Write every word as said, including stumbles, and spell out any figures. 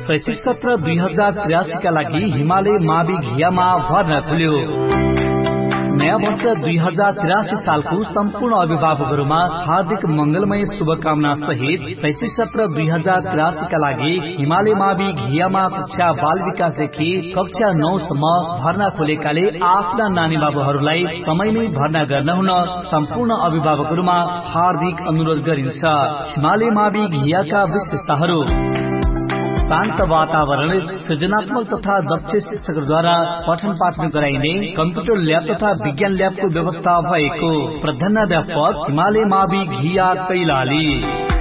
शैक्षिक सत्र दुई हजार त्रियासी का लागि हिमालय मावि घियामा भर्ना खुल्यो। नयाँ वर्ष दुई हजार त्रियासी सालको सम्पूर्ण अभिभावकहरूमा हार्दिक मंगलमय शुभकामना सहित शैक्षिक सत्र दुई हजार त्रियासी का लागि हिमालय मावि घियामा कक्षा बाल विकासदेखि कक्षा नौसम्म भर्ना खोलेकाले आफ्ना नानी बाबुहरूलाई समयमै भर्ना गर्न हुन सम्पूर्ण अभिभावकहरूमा हार्दिक अनुरोध गरिन्छ। हिमालय मावि घियाका विशेषताहरू: शान्त वातावरण, सृजनात्मक तथा दक्ष शिक्षकद्वारा पठन पाठन गराइने कम्प्युटर ल्याब तथा विज्ञान ल्याबको व्यवस्था भएको। प्रधानाध्यापक हिमालय मावि घिया कैलाली।